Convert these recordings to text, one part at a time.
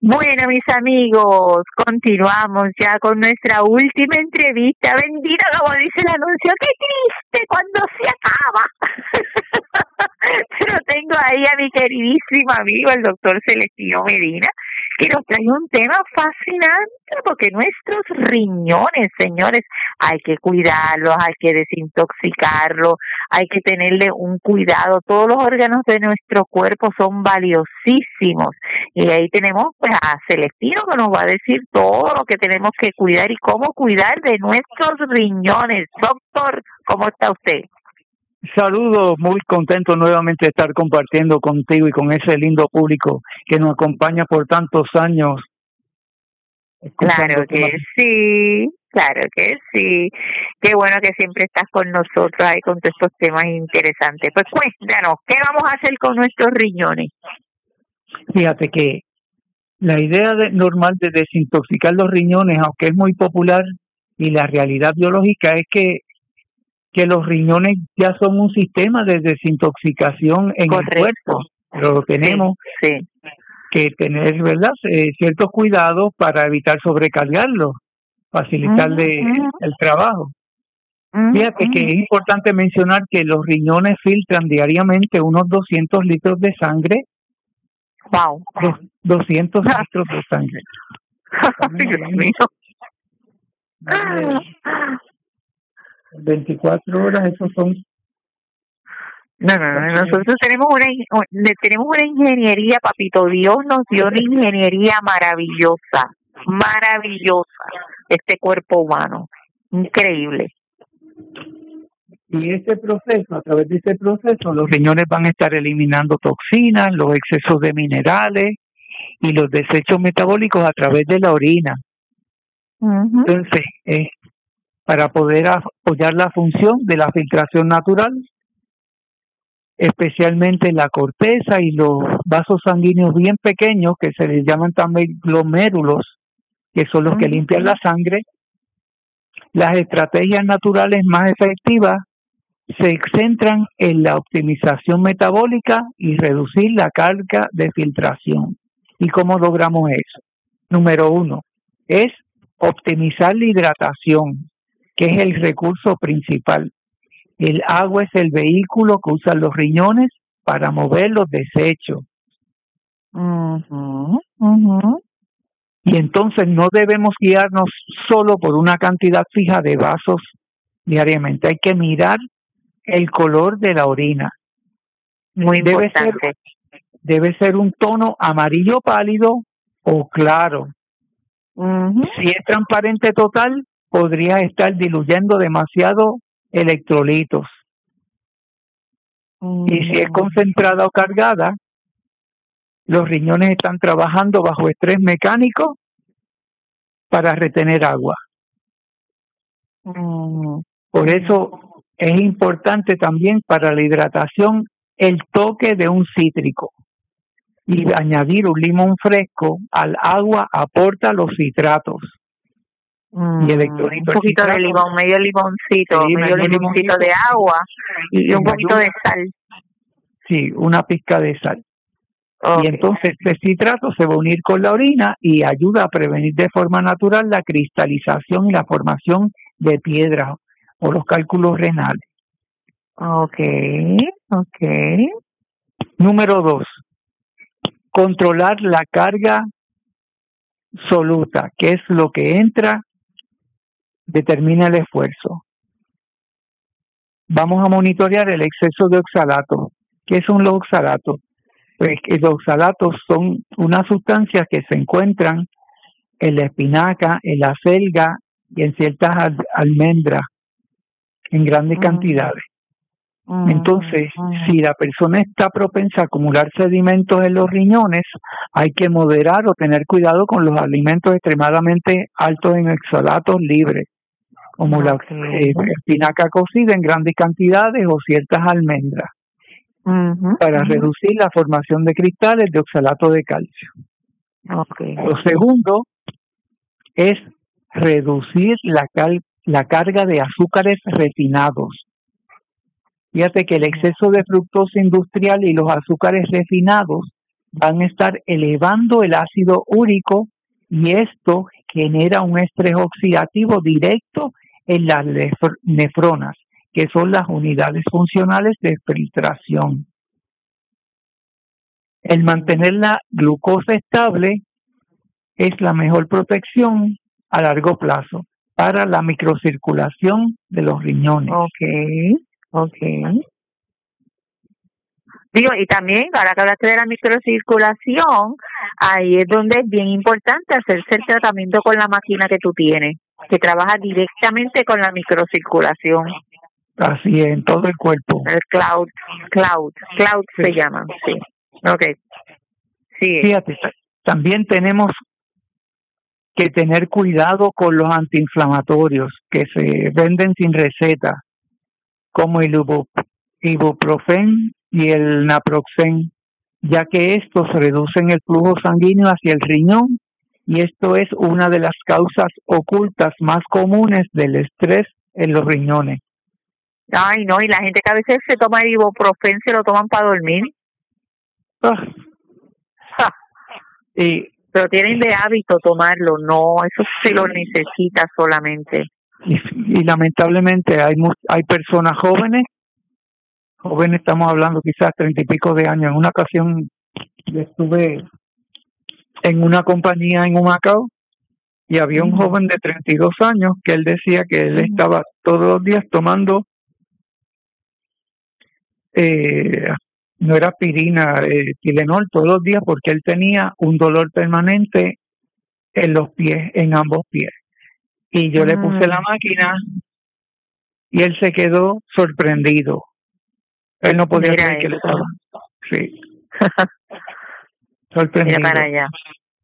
Bueno, mis amigos, continuamos ya con nuestra última entrevista. Bendito, como dice el anuncio, qué triste cuando se acaba. Pero tengo ahí a mi queridísimo amigo, el doctor Celestino Medina, que nos trae un tema fascinante, porque nuestros riñones, señores, hay que cuidarlos, hay que desintoxicarlos, hay que tenerle un cuidado. Todos los órganos de nuestro cuerpo son valiosísimos. Y ahí tenemos pues a Celestino, que nos va a decir todo lo que tenemos que cuidar y cómo cuidar de nuestros riñones. Doctor, ¿cómo está usted? Saludos, muy contento nuevamente de estar compartiendo contigo y con ese lindo público que nos acompaña por tantos años. Claro que sí, claro que sí. Qué bueno que siempre estás con nosotros ahí con todos estos temas interesantes. Pues cuéntanos, ¿qué vamos a hacer con nuestros riñones? Fíjate que la idea normal de desintoxicar los riñones, aunque es muy popular, y la realidad biológica es que los riñones ya son un sistema de desintoxicación en el cuerpo, pero lo tenemos que tener, ¿verdad?, ciertos cuidados para evitar sobrecargarlos, facilitarle el trabajo. Fíjate que es importante mencionar que los riñones filtran diariamente unos 200 litros de sangre. Wow. 200 litros de sangre. Dios mío. 24 horas, esos son. No, nosotros tenemos una ingeniería, papito Dios nos dio una ingeniería maravillosa, este cuerpo humano, increíble. Y a través de ese proceso, los riñones van a estar eliminando toxinas, los excesos de minerales y los desechos metabólicos a través de la orina. Entonces, para poder apoyar la función de la filtración natural, especialmente la corteza y los vasos sanguíneos bien pequeños, que se les llaman también glomérulos, que son los que limpian la sangre, las estrategias naturales más efectivas se centran en la optimización metabólica y reducir la carga de filtración. ¿Y cómo logramos eso? Número 1 es optimizar la hidratación, que es el recurso principal. El agua es el vehículo que usan los riñones para mover los desechos. Y entonces no debemos guiarnos solo por una cantidad fija de vasos diariamente. Hay que mirar el color de la orina. Muy importante. Debe ser un tono amarillo pálido o claro. Si es transparente total, podría estar diluyendo demasiado electrolitos. Y si es concentrada o cargada, los riñones están trabajando bajo estrés mecánico para retener agua. Por eso es importante también para la hidratación el toque de un cítrico. Y añadir un limón fresco al agua aporta los citratos. Y electrolitos. Un poquito de limón, medio limoncito de agua y un poquito de sal. Sí, una pizca de sal. Y entonces este citrato se va a unir con la orina y ayuda a prevenir de forma natural la cristalización y la formación de piedras o los cálculos renales. Número 2, controlar la carga soluta, que es lo que entra, determina el esfuerzo. Vamos a monitorear el exceso de oxalatos. ¿Qué son los oxalatos? Pues que los oxalatos son unas sustancias que se encuentran en la espinaca, en la selga y en ciertas almendras en grandes cantidades. Entonces, si la persona está propensa a acumular sedimentos en los riñones, hay que moderar o tener cuidado con los alimentos extremadamente altos en oxalatos libres, como la espinaca cocida en grandes cantidades o ciertas almendras, para reducir la formación de cristales de oxalato de calcio. Lo segundo es reducir la carga de azúcares refinados. Fíjate que el exceso de fructosa industrial y los azúcares refinados van a estar elevando el ácido úrico y esto genera un estrés oxidativo directo en las nefronas, que son las unidades funcionales de filtración. El mantener la glucosa estable es la mejor protección a largo plazo para la microcirculación de los riñones. Okay. Digo, y también, ahora que hablaste de la microcirculación, ahí es donde es bien importante hacerse el tratamiento con la máquina que tú tienes, que trabaja directamente con la microcirculación. Así es, en todo el cuerpo. El cloud sí. Se llama, sí. Okay. Sí. Fíjate, también tenemos que tener cuidado con los antiinflamatorios que se venden sin receta, como el ibuprofen y el naproxen, ya que estos reducen el flujo sanguíneo hacia el riñón y esto es una de las causas ocultas más comunes del estrés en los riñones. Ay, no, y la gente que a veces se toma el ibuprofen se lo toman para dormir. Pero tienen de hábito tomarlo, no, eso sí lo necesita solamente. Y lamentablemente hay personas jóvenes, estamos hablando quizás 30 y pico de años. En una ocasión yo estuve en una compañía en Humacao y había un joven de 32 años que él decía que él estaba todos los días tomando no era aspirina, Tylenol todos los días porque él tenía un dolor permanente en los pies, en ambos pies. Y yo le puse la máquina y él se quedó sorprendido. Él no podía creer que le estaba. Sí. Sorprendido. Mira para allá.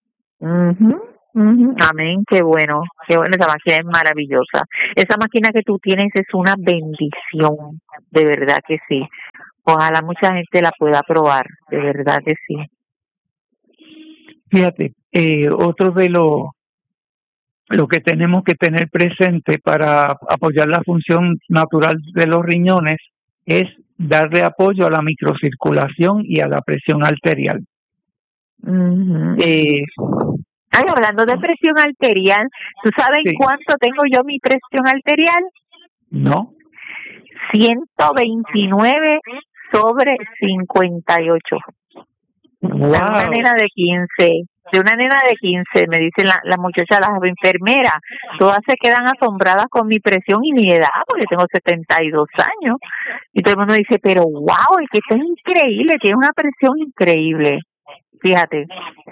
Amén, qué bueno, esa máquina es maravillosa. Esa máquina que tú tienes es una bendición, de verdad que sí. Ojalá mucha gente la pueda probar, de verdad que sí. Fíjate, otro de lo que tenemos que tener presente para apoyar la función natural de los riñones es darle apoyo a la microcirculación y a la presión arterial. Hablando de presión arterial, ¿tú sabes cuánto tengo yo mi presión arterial? No. 129/58. Wow. De una nena de 15. Me dicen la muchacha, las enfermeras, todas se quedan asombradas con mi presión y mi edad, porque tengo 72 años. Y todo el mundo dice, pero wow, es que esto es increíble, tiene una presión increíble. Fíjate.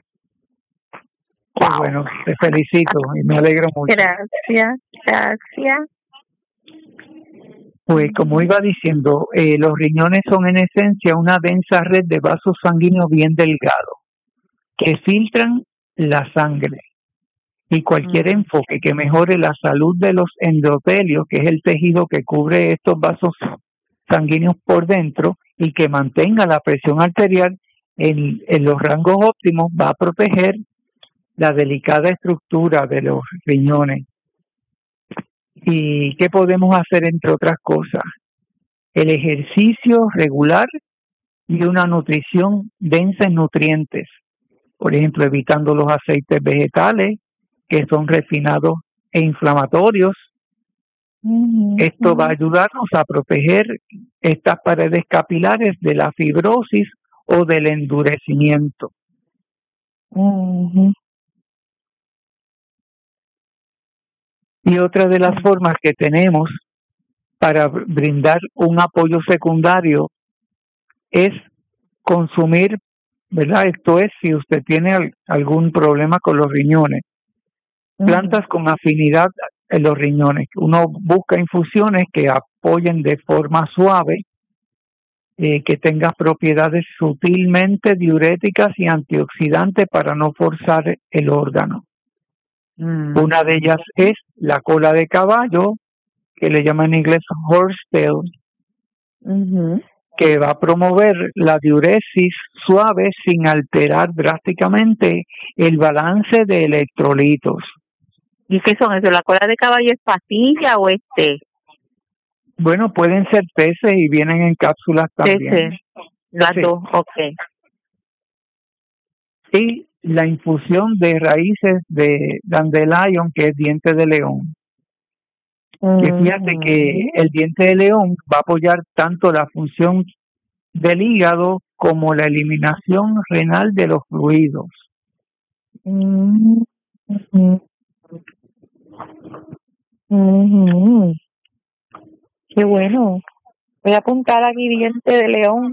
Wow. Bueno, te felicito y me alegro mucho. Gracias. Pues como iba diciendo, los riñones son en esencia una densa red de vasos sanguíneos bien delgados que filtran la sangre. Y cualquier enfoque que mejore la salud de los endotelios, que es el tejido que cubre estos vasos sanguíneos por dentro, y que mantenga la presión arterial en los rangos óptimos, va a proteger la delicada estructura de los riñones. ¿Y qué podemos hacer entre otras cosas? El ejercicio regular y una nutrición densa en nutrientes. Por ejemplo, evitando los aceites vegetales que son refinados e inflamatorios. Esto va a ayudarnos a proteger estas paredes capilares de la fibrosis o del endurecimiento. Y otra de las formas que tenemos para brindar un apoyo secundario es consumir, ¿verdad? Esto es, si usted tiene algún problema con los riñones, plantas con afinidad en los riñones. Uno busca infusiones que apoyen de forma suave, que tengan propiedades sutilmente diuréticas y antioxidantes para no forzar el órgano. Una de ellas es la cola de caballo, que le llaman en inglés horsetail, que va a promover la diuresis suave sin alterar drásticamente el balance de electrolitos. ¿Y qué son eso? ¿La cola de caballo es pastilla o es té? Bueno, pueden ser teces y vienen en cápsulas también. Las dos, ok. y la infusión de raíces de dandelion, que es diente de león. Que fíjate que el diente de león va a apoyar tanto la función del hígado como la eliminación renal de los fluidos. Qué bueno. Voy a apuntar aquí diente de león.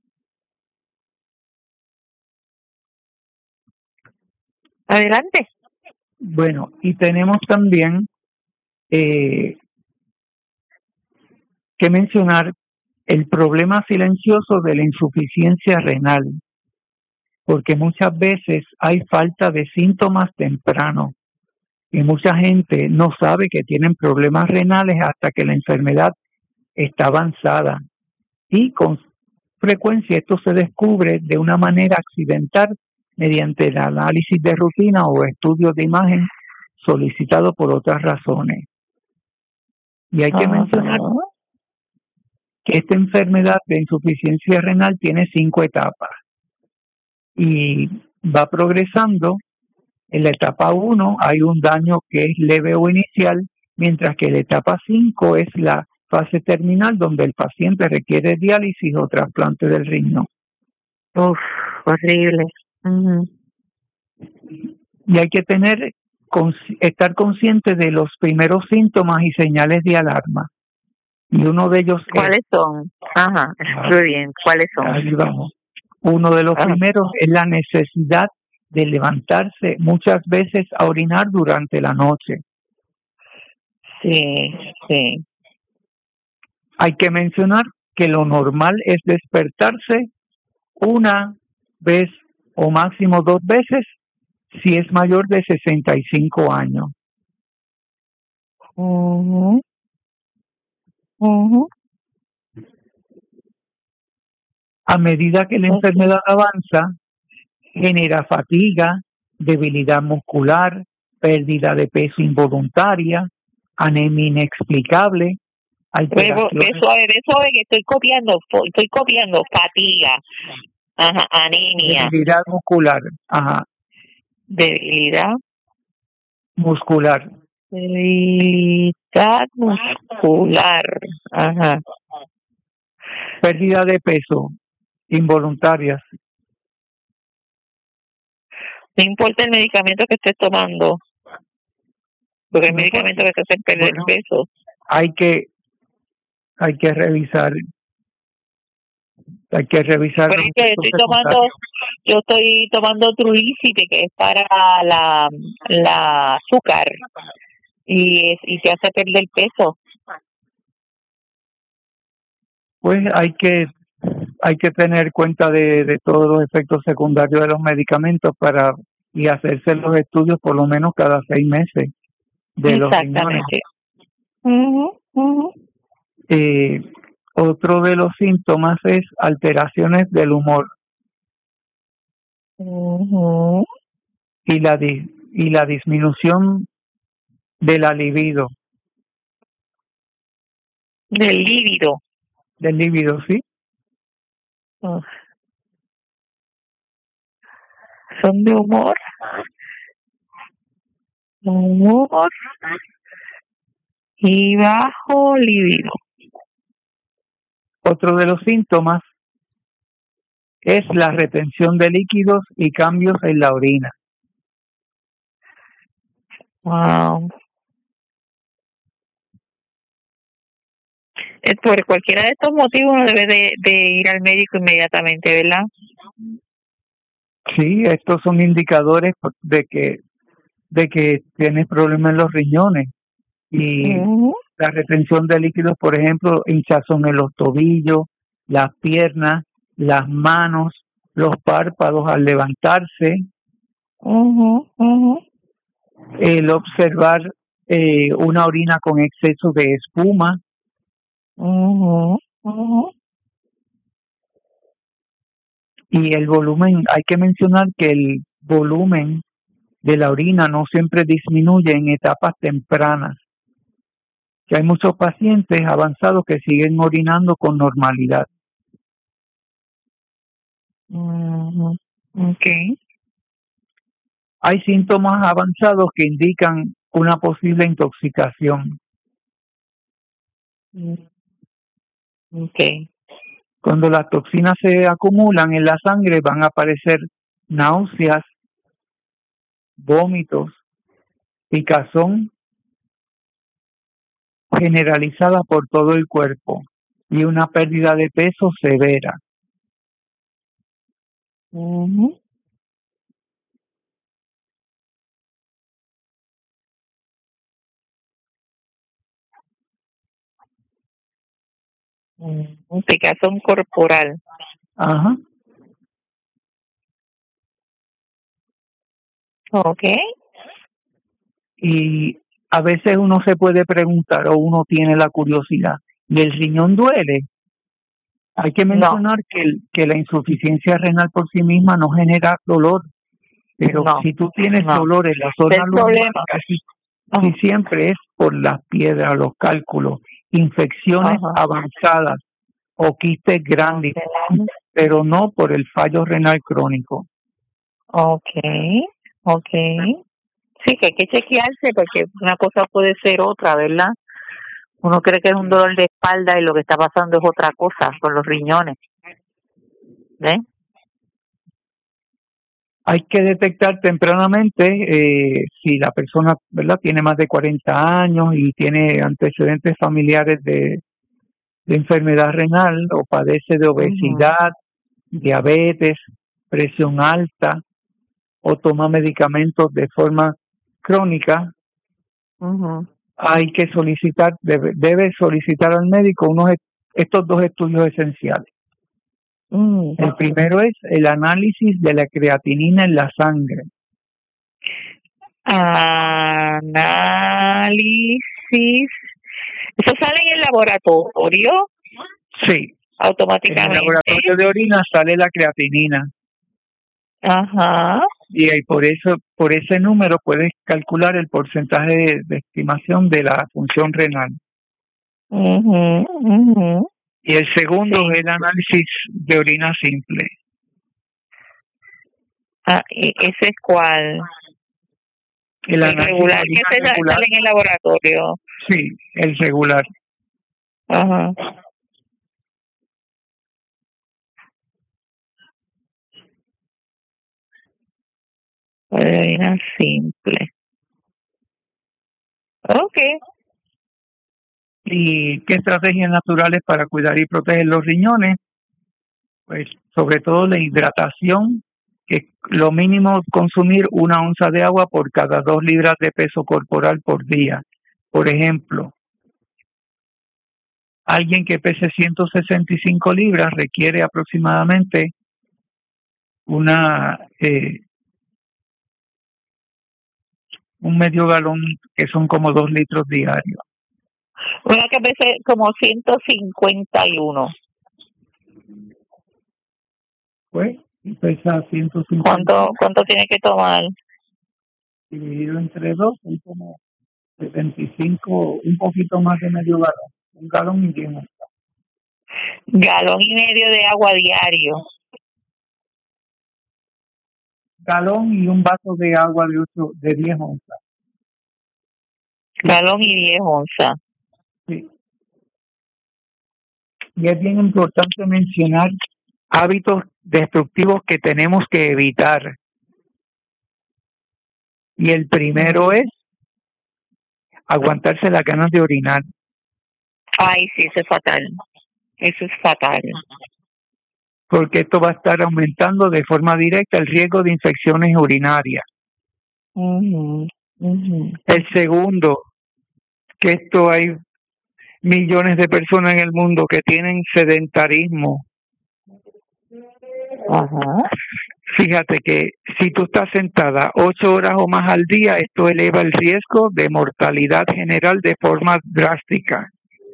Adelante. Bueno, y tenemos también que mencionar el problema silencioso de la insuficiencia renal, porque muchas veces hay falta de síntomas tempranos y mucha gente no sabe que tienen problemas renales hasta que la enfermedad está avanzada, y con frecuencia esto se descubre de una manera accidental mediante el análisis de rutina o estudios de imagen solicitado por otras razones. Y hay que mencionar que esta enfermedad de insuficiencia renal tiene 5 etapas y va progresando. En la etapa 1 hay un daño que es leve o inicial, mientras que la etapa 5 es la fase terminal, donde el paciente requiere diálisis o trasplante del riñón. Uf, horrible. Y hay que estar consciente de los primeros síntomas y señales de alarma. Y uno de ellos ¿Cuáles son? Ajá, muy bien. ¿Cuáles son? Ahí vamos. Uno de los primeros es la necesidad de levantarse muchas veces a orinar durante la noche. Sí. Hay que mencionar que lo normal es despertarse una vez o máximo 2 veces si es mayor de 65 años. A medida que la enfermedad avanza, genera fatiga, debilidad muscular, pérdida de peso involuntaria, anemia inexplicable. Eso de que estoy copiando, fatiga, anemia. Debilidad muscular, Debilidad muscular. Debilidad muscular, Pérdida de peso involuntarias. No importa el medicamento que estés tomando, porque el medicamento que te hace perder peso. Hay que revisar. Hay que revisar. Por ejemplo, yo estoy tomando Trulicity, que es para la azúcar, y te hace perder peso. Pues hay que tener cuenta de todos los efectos secundarios de los medicamentos y hacerse los estudios por lo menos cada 6 meses de los riñones. Otro de los síntomas es alteraciones del humor y la disminución de la libido. Del líbido, sí. Son de humor y bajo libido. Otro de los síntomas es la retención de líquidos y cambios en la orina. Wow. Por cualquiera de estos motivos uno debe de ir al médico inmediatamente, ¿verdad? Sí, estos son indicadores de que tienes problemas en los riñones. Y la retención de líquidos, por ejemplo, hinchazón en los tobillos, las piernas, las manos, los párpados al levantarse. El observar una orina con exceso de espuma. Y el volumen, hay que mencionar que el volumen de la orina no siempre disminuye en etapas tempranas, que hay muchos pacientes avanzados que siguen orinando con normalidad. Okay. hay síntomas avanzados que indican una posible intoxicación. Okay. Cuando las toxinas se acumulan en la sangre van a aparecer náuseas, vómitos, picazón generalizada por todo el cuerpo y una pérdida de peso severa. Un picazón corporal. Ajá. Okay. Y a veces uno se puede preguntar o uno tiene la curiosidad, ¿y el riñón duele? Hay que mencionar que la insuficiencia renal por sí misma no genera dolor, pero si tú tienes dolor en la zona lumbar, casi siempre es por las piedras, los cálculos, infecciones avanzadas o quistes grandes, pero no por el fallo renal crónico. Okay. Sí, que hay que chequearse porque una cosa puede ser otra, ¿verdad? Uno cree que es un dolor de espalda y lo que está pasando es otra cosa con los riñones. ¿Ves? Hay que detectar tempranamente si la persona, ¿verdad?, tiene más de 40 años y tiene antecedentes familiares de enfermedad renal o padece de obesidad, diabetes, presión alta o toma medicamentos de forma crónica. Hay que solicitar, debe solicitar al médico estos dos estudios esenciales. El primero es el análisis de la creatinina en la sangre. Análisis. ¿Eso sale en el laboratorio? Sí. Automáticamente. En el laboratorio de orina sale la creatinina. Ajá. Y por ese número puedes calcular el porcentaje de estimación de la función renal. Y el segundo es el análisis de orina simple. ¿Ese es cuál? El análisis regular, que se sale en el laboratorio. Sí, el regular. Ajá. Orina simple. Okay. ¿Y qué estrategias naturales para cuidar y proteger los riñones? Pues sobre todo la hidratación, que lo mínimo consumir 1 onza de agua por cada 2 libras de peso corporal por día. Por ejemplo, alguien que pese 165 libras requiere aproximadamente un medio galón, que son como 2 litros diarios. Una que pese como 151. Pues pesa 150. ¿Cuánto tiene que tomar? Dividido entre 2, son como 75, un poquito más de medio galón. 1 galón y 10 onzas. 1,5 galones de agua diario. 1 galón y un vaso de agua de 10 onzas. 1 galón y 10 onzas. Sí. Y es bien importante mencionar hábitos destructivos que tenemos que evitar. Y el primero es aguantarse las ganas de orinar. Ay, sí, eso es fatal. Eso es fatal. Porque esto va a estar aumentando de forma directa el riesgo de infecciones urinarias. El segundo, que esto hay millones de personas en el mundo que tienen sedentarismo. Fíjate que si tú estás sentada 8 horas o más al día, esto eleva el riesgo de mortalidad general de forma drástica.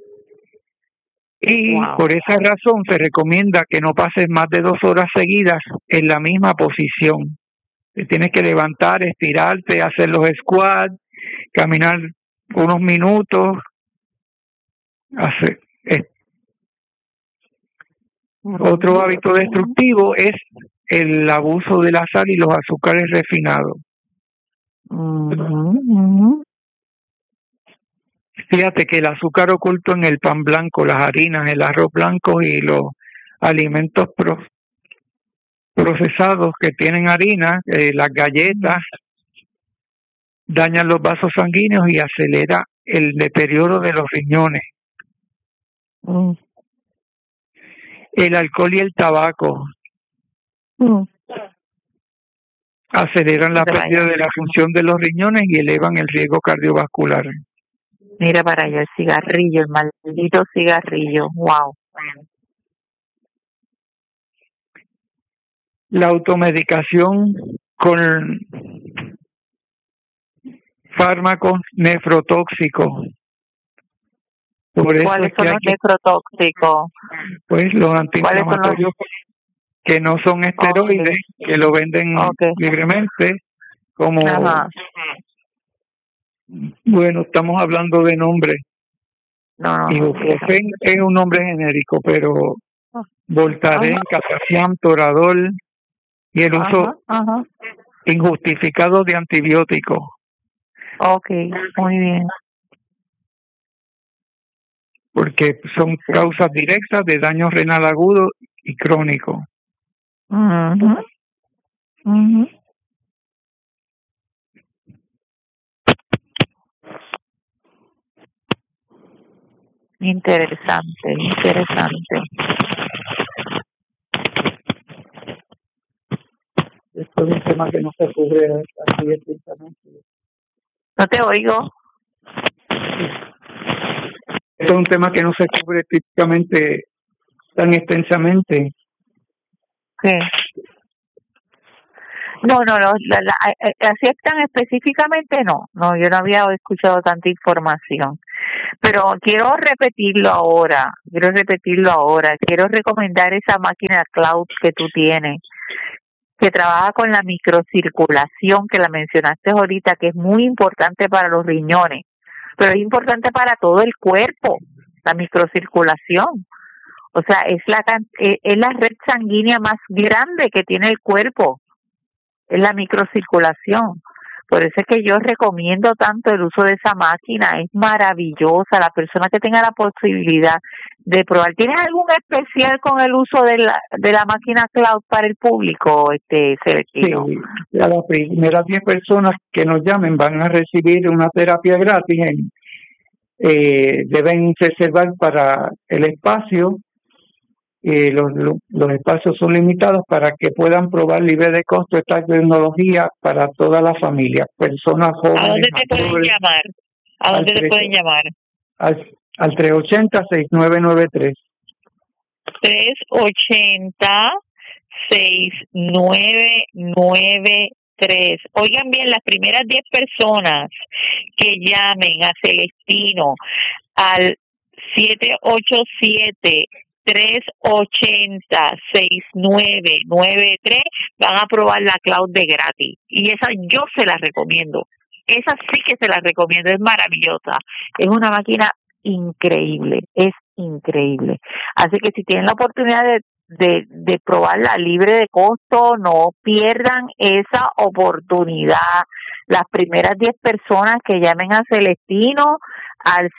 Y por esa razón se recomienda que no pases más de 2 horas seguidas en la misma posición. Te tienes que levantar, estirarte, hacer los squats, caminar unos minutos. Otro hábito destructivo es el abuso de la sal y los azúcares refinados. Fíjate que el azúcar oculto en el pan blanco, las harinas, el arroz blanco y los alimentos procesados que tienen harina, las galletas, dañan los vasos sanguíneos y acelera el deterioro de los riñones. El alcohol y el tabaco aceleran la pérdida de la función de los riñones y elevan el riesgo cardiovascular. Mira para allá, el cigarrillo, el maldito cigarrillo. Wow. La automedicación con fármacos nefrotóxicos. ¿Cuáles son los nefrotóxicos? Pues los antiinflamatorios que no son esteroides, que lo venden libremente, como... Bueno, estamos hablando de nombres. Ibuprofen es un nombre genérico, pero Voltaren, Catasiam, Toradol y el uso injustificado de antibióticos. Muy bien. Porque son causas directas de daño renal agudo y crónico. Interesante. Esto es un tema que no se cubre así estrictamente. No te oigo. Esto es un tema que no se cubre estrictamente tan extensamente. ¿Qué? No, así es tan específicamente no, yo no había escuchado tanta información, pero quiero repetirlo ahora, quiero recomendar esa máquina Cloud que tú tienes, que trabaja con la microcirculación, que la mencionaste ahorita, que es muy importante para los riñones, pero es importante para todo el cuerpo, la microcirculación. O sea, es la red sanguínea más grande que tiene el cuerpo. Es la microcirculación. Por eso es que yo recomiendo tanto el uso de esa máquina. Es maravillosa. La persona que tenga la posibilidad de probar. ¿Tienes algún especial con el uso de la máquina Cloud para el público, Celestino? Sí, a las primeras 10 personas que nos llamen van a recibir una terapia gratis. Deben reservar para el espacio. Los espacios son limitados para que puedan probar libre de costo esta tecnología para toda la familia, personas jóvenes. ¿A dónde te pueden llamar? ¿A dónde te pueden llamar? Al 380-6993. 380-6993. Oigan bien, las primeras 10 personas que llamen a Celestino al 787-380-6993 van a probar la Cloud de gratis. Y esa yo se la recomiendo. Esa sí que se la recomiendo, es maravillosa. Es una máquina increíble, es increíble. Así que si tienen la oportunidad de probarla libre de costo, no pierdan esa oportunidad. Las primeras 10 personas que llamen a Celestino al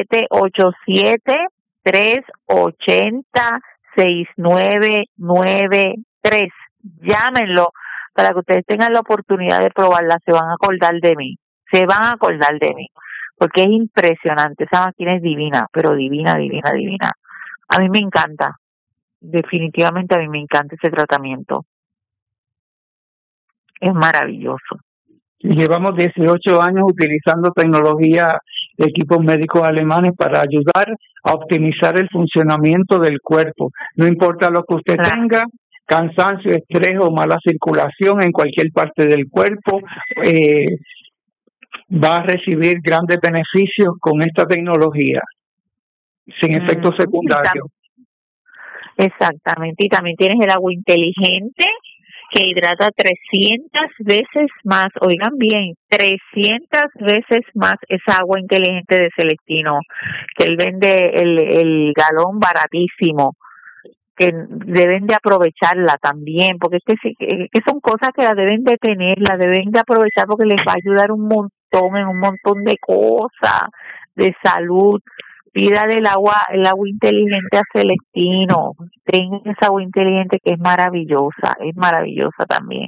787-380-6993. Llámenlo para que ustedes tengan la oportunidad de probarla. Se van a acordar de mí. Porque es impresionante. Esa máquina es divina, pero divina. A mí me encanta. Definitivamente a mí me encanta ese tratamiento. Es maravilloso. Llevamos 18 años utilizando tecnología de equipos médicos alemanes para ayudar a optimizar el funcionamiento del cuerpo. No importa lo que usted tenga, cansancio, estrés o mala circulación en cualquier parte del cuerpo, va a recibir grandes beneficios con esta tecnología, sin efectos secundarios. Exactamente, y también tienes el agua inteligente que hidrata 300 veces más, oigan bien, 300 veces más esa agua inteligente de Celestino, que él vende el galón baratísimo, que deben de aprovecharla también, porque que son cosas que la deben de tener, la deben de aprovechar porque les va a ayudar un montón en un montón de cosas de salud. Pídale el agua inteligente a Celestino, ten esa agua inteligente que es maravillosa también,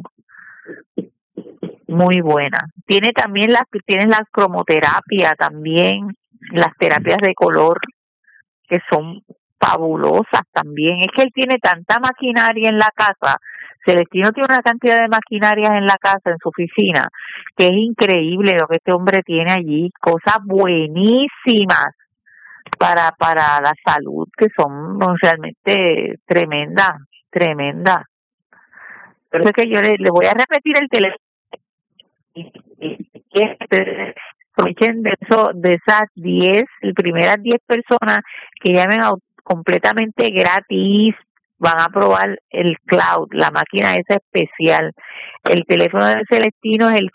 muy buena. Tiene también tienen la cromoterapia también, las terapias de color que son fabulosas también. Es que él tiene tanta maquinaria en la casa. Celestino tiene una cantidad de maquinarias en la casa, en su oficina, que es increíble lo que este hombre tiene allí, cosas buenísimas para la salud, que son realmente tremendas. Pero es que yo le voy a repetir el teléfono. Aprovechen de esas 10, primeras 10 personas que llamen completamente gratis, van a probar el cloud, la máquina esa especial. El teléfono de Celestino es el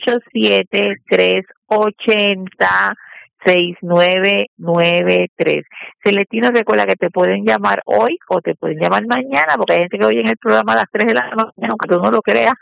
787-380-6993. Celestino, recuerda que te pueden llamar hoy o te pueden llamar mañana, porque hay gente que oye en el programa a las 3 de la mañana, aunque tú no lo creas.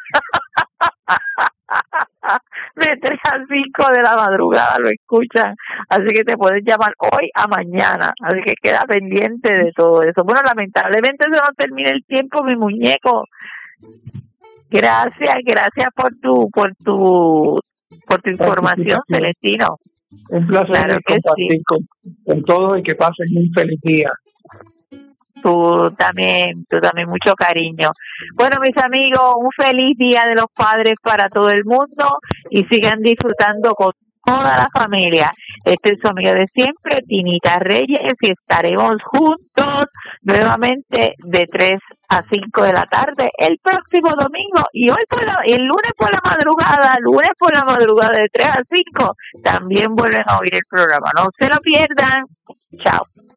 De 3 a 5 de la madrugada lo escuchan, así que te pueden llamar hoy a mañana, así que queda pendiente de todo eso. Bueno, lamentablemente se nos termina el tiempo, mi muñeco. Gracias por tu información, Celestino. Un placer compartir con todos y que pasen un feliz día. Tú también, mucho cariño. Bueno, mis amigos, un feliz Día de los Padres para todo el mundo y sigan disfrutando con toda la familia. Este es su amigo de siempre, Tinita Reyes, y estaremos juntos nuevamente de 3 a 5 de la tarde el próximo domingo y el lunes por la madrugada de 3 a 5 también vuelven a oír el programa. No se lo pierdan. Chao.